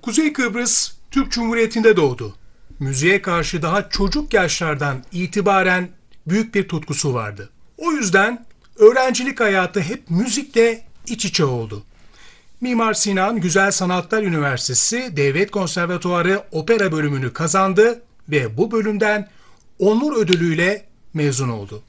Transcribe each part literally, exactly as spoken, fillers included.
Kuzey Kıbrıs Türk Cumhuriyeti'nde doğdu. Müziğe karşı daha çocuk yaşlardan itibaren büyük bir tutkusu vardı. O yüzden öğrencilik hayatı hep müzikle iç içe oldu. Mimar Sinan Güzel Sanatlar Üniversitesi Devlet Konservatuarı Opera bölümünü kazandı ve bu bölümden onur ödülüyle mezun oldu.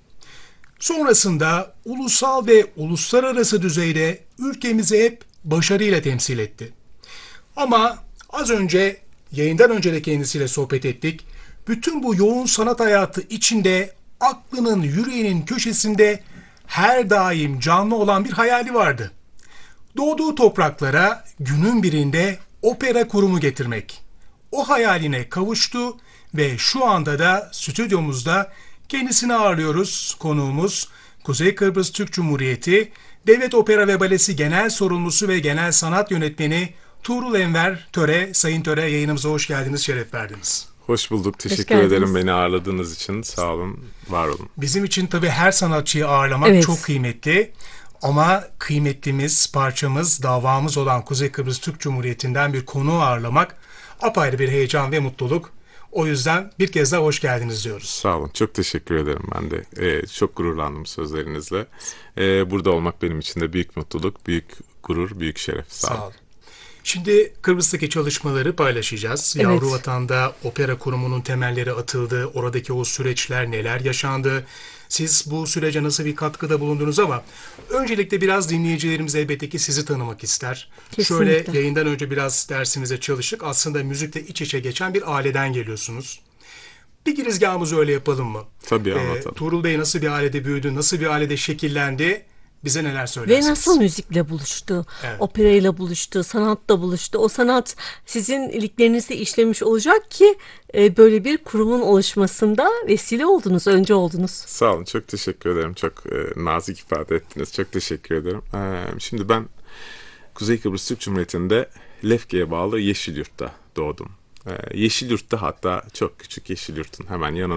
Sonrasında ulusal ve uluslararası düzeyde ülkemizi hep başarıyla temsil etti. Ama az önce yayından önce de kendisiyle sohbet ettik. Bütün bu yoğun sanat hayatı içinde aklının, yüreğinin köşesinde her daim canlı olan bir hayali vardı. Doğduğu topraklara günün birinde opera kurumu getirmek. O hayaline kavuştu ve şu anda da stüdyomuzda kendisini ağırlıyoruz. Konuğumuz Kuzey Kıbrıs Türk Cumhuriyeti Devlet Opera ve Balesi Genel Sorumlusu ve Genel Sanat Yönetmeni Tuğrul Enver Töre. Sayın Töre, yayınımıza hoş geldiniz, şeref verdiniz. Hoş bulduk. Teşekkür hoş ederim beni ağırladığınız için. Sağ olun, var olun. Bizim için tabii her sanatçıyı ağırlamak Evet. çok kıymetli. Ama kıymetlimiz, parçamız, davamız olan Kuzey Kıbrıs Türk Cumhuriyeti'nden bir konuğu ağırlamak apayrı bir heyecan ve mutluluk. O yüzden bir kez daha hoş geldiniz diyoruz. Sağ olun. Çok teşekkür ederim ben de. Ee, çok gururlandım sözlerinizle. Ee, burada olmak benim için de büyük mutluluk, büyük gurur, büyük şeref. Sağ, Sağ olun. olun. Şimdi Kıbrıs'taki çalışmaları paylaşacağız. Evet. Yavru Vatan'da opera kurumunun temelleri atıldı. Oradaki o süreçler neler yaşandı? Siz bu sürece nasıl bir katkıda bulundunuz ama öncelikle biraz dinleyicilerimiz elbette ki sizi tanımak ister. Kesinlikle. Şöyle yayından önce biraz dersimize çalıştık. Aslında müzikle iç içe geçen bir aileden geliyorsunuz. Bir girizgahımızı öyle yapalım mı? Tabii, Ee, anlatalım. Tuğrul Bey nasıl bir ailede büyüdü, nasıl bir ailede şekillendi? Bize neler Ve söylersiniz? nasıl müzikle buluştu, Evet. operayla buluştu, sanatla buluştu. O sanat sizin iliklerinizde işlemiş olacak ki e, böyle bir kurumun oluşmasında vesile oldunuz, önce oldunuz. Sağ olun. Çok teşekkür ederim. Çok e, nazik ifade ettiniz. Çok teşekkür ederim. Ee, şimdi ben Kuzey Kıbrıs Türk Cumhuriyeti'nde Lefke'ye bağlı Yeşilyurt'ta doğdum. Ee, Yeşilyurt'ta, hatta çok küçük Yeşilyurt'un hemen yanında